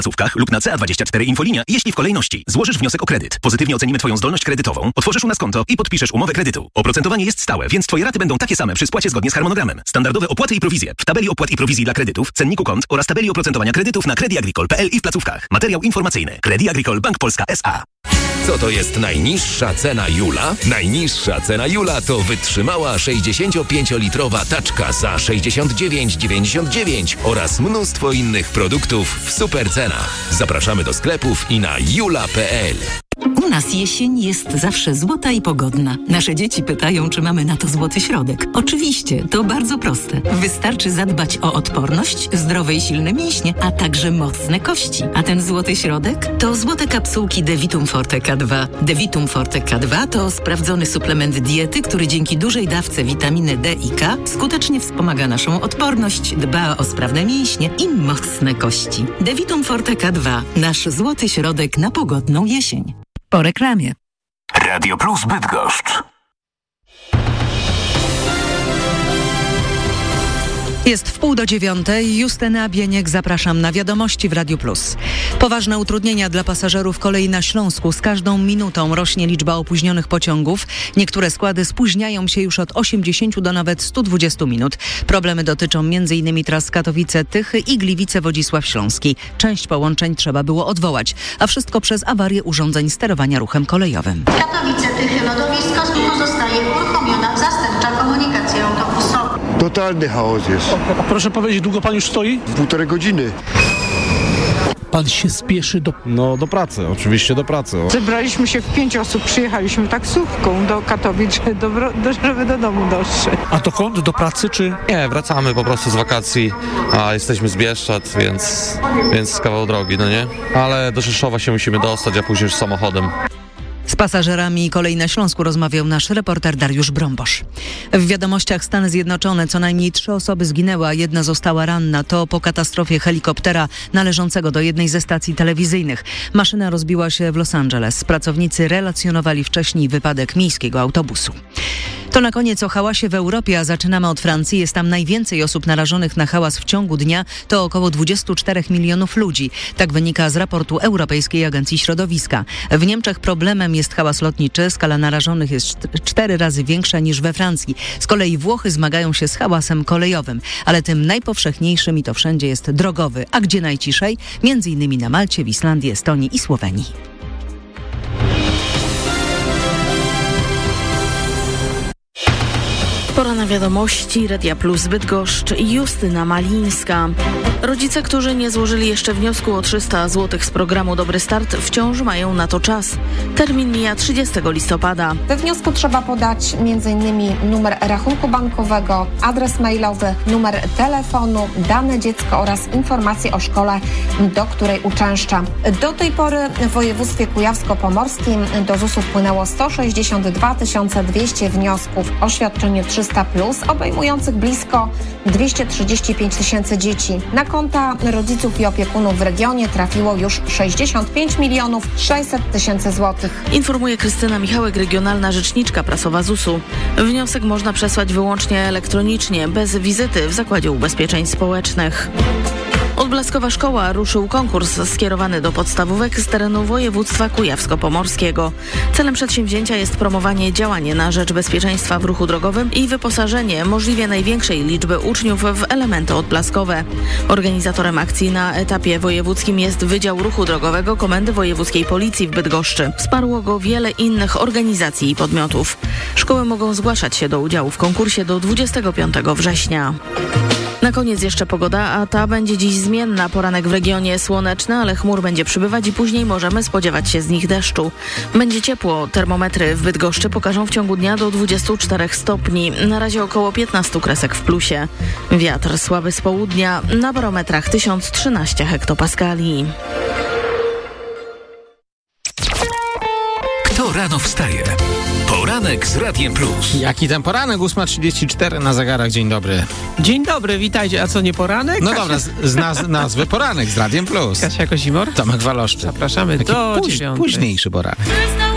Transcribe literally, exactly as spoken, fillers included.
placówkach lub na C A dwadzieścia cztery Infolinia, jeśli w kolejności złożysz wniosek o kredyt, pozytywnie ocenimy Twoją zdolność kredytową, otworzysz u nas konto i podpiszesz umowę kredytu. Oprocentowanie jest stałe, więc Twoje raty będą takie same przy spłacie zgodnie z harmonogramem. Standardowe opłaty i prowizje w tabeli opłat i prowizji dla kredytów, cenniku kont oraz tabeli oprocentowania kredytów na Credit Agricole kropka p l i w placówkach. Materiał informacyjny. Credit Agricole Bank Polska S A. Co to jest najniższa cena Jula? Najniższa cena Jula to wytrzymała sześćdziesięciopięciolitrowa taczka za sześćdziesiąt dziewięć dziewięćdziesiąt dziewięć oraz mnóstwo innych produktów w super cenach. Zapraszamy do sklepów i na jula kropka p l. U nas jesień jest zawsze złota i pogodna. Nasze dzieci pytają, czy mamy na to złoty środek. Oczywiście, to bardzo proste. Wystarczy zadbać o odporność, zdrowe i silne mięśnie, a także mocne kości. A ten złoty środek to złote kapsułki Devitum Forte K dwa. Devitum Forte K dwa to sprawdzony suplement diety, który dzięki dużej dawce witaminy D i K skutecznie wspomaga naszą odporność, dba o sprawne mięśnie i mocne kości. Devitum Forte K dwa. Nasz złoty środek na pogodną jesień. Po reklamie. Radio Plus Bydgoszcz. Jest w pół do dziewiątej. Justyna Bieniek, zapraszam na wiadomości w Radiu Plus. Poważne utrudnienia dla pasażerów kolei na Śląsku. Z każdą minutą rośnie liczba opóźnionych pociągów. Niektóre składy spóźniają się już od osiemdziesięciu do nawet stu dwudziestu minut. Problemy dotyczą m.in. tras Katowice-Tychy i Gliwice-Wodzisław Śląski. Część połączeń trzeba było odwołać, a wszystko przez awarię urządzeń sterowania ruchem kolejowym. Katowice-Tychy lodowisko pozostaje uruchomiona zastępcza komunikacja autobusowa. Totalny chaos jest. A proszę powiedzieć, długo pan już stoi? Półtorej godziny. Pan się spieszy do... No do pracy, oczywiście do pracy. O. Zebraliśmy się w pięć osób, przyjechaliśmy taksówką do Katowic, do, do, żeby do domu dotrzeć. A dokąd? Do pracy czy? Nie, wracamy po prostu z wakacji, a jesteśmy z Bieszczad, więc, więc kawał drogi, no nie? Ale do Rzeszowa się musimy dostać, a później już samochodem. Z pasażerami kolei na Śląsku rozmawiał nasz reporter Dariusz Brąbosz. W wiadomościach Stany Zjednoczone co najmniej trzy osoby zginęły, a jedna została ranna. To po katastrofie helikoptera należącego do jednej ze stacji telewizyjnych. Maszyna rozbiła się w Los Angeles. Pracownicy relacjonowali wcześniej wypadek miejskiego autobusu. To na koniec o hałasie w Europie, a zaczynamy od Francji. Jest tam najwięcej osób narażonych na hałas w ciągu dnia. To około dwadzieścia cztery milionów ludzi. Tak wynika z raportu Europejskiej Agencji Środowiska. W Niemczech problemem jest hałas lotniczy. Skala narażonych jest cztery razy większa niż we Francji. Z kolei Włochy zmagają się z hałasem kolejowym. Ale tym najpowszechniejszym i to wszędzie jest drogowy. A gdzie najciszej? Między innymi na Malcie, w Islandii, Estonii i Słowenii. Pora na wiadomości. Radia Plus Bydgoszcz i Justyna Malińska. Rodzice, którzy nie złożyli jeszcze wniosku o trzysta złotych z programu Dobry Start, wciąż mają na to czas. Termin mija trzydziestego listopada. We wniosku trzeba podać m.in. numer rachunku bankowego, adres mailowy, numer telefonu, dane dziecka oraz informacje o szkole, do której uczęszcza. Do tej pory w województwie kujawsko-pomorskim do zusu wpłynęło sto sześćdziesiąt dwa tysiące dwieście wniosków o świadczeniu trzysta plus, obejmujących blisko dwieście trzydzieści pięć tysięcy dzieci. Na konta rodziców i opiekunów w regionie trafiło już sześćdziesiąt pięć milionów sześćset tysięcy złotych. Informuje Krystyna Michałek, regionalna rzeczniczka prasowa zusu. Wniosek można przesłać wyłącznie elektronicznie, bez wizyty w Zakładzie Ubezpieczeń Społecznych. Odblaskowa Szkoła ruszył konkurs skierowany do podstawówek z terenu województwa kujawsko-pomorskiego. Celem przedsięwzięcia jest promowanie działania na rzecz bezpieczeństwa w ruchu drogowym i wyposażenie możliwie największej liczby uczniów w elementy odblaskowe. Organizatorem akcji na etapie wojewódzkim jest Wydział Ruchu Drogowego Komendy Wojewódzkiej Policji w Bydgoszczy. Wsparło go wiele innych organizacji i podmiotów. Szkoły mogą zgłaszać się do udziału w konkursie do dwudziestego piątego września. Na koniec jeszcze pogoda, a ta będzie dziś zmienna. Poranek w regionie słoneczny, ale chmur będzie przybywać i później możemy spodziewać się z nich deszczu. Będzie ciepło. Termometry w Bydgoszczy pokażą w ciągu dnia do dwudziestu czterech stopni. Na razie około piętnastu kresek w plusie. Wiatr słaby z południa, na barometrach tysiąc trzynaście hektopaskali. Kto rano wstaje? Poranek z Radiem Plus. Jaki ten poranek? ósma trzydzieści cztery na zegarach. Dzień dobry. Dzień dobry, witajcie. A co, nie poranek? No dobra, z, z naz- nazwy Poranek z Radiem Plus. Kasia Kozimor. Tomek Waloszczyk. Zapraszamy Taki do póź- dziewiątej. Późniejszy poranek.